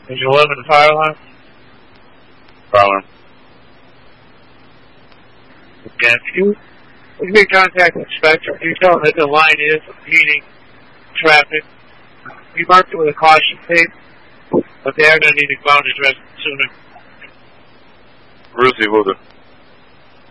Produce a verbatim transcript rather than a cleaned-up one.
Is you live in the fire alarm? Fire alarm. Yeah, if you, if you contact the inspector, you tell them that the line is impeding traffic. We marked it with a caution tape, but they are going to need to go out and address it sooner. Brucey, will do.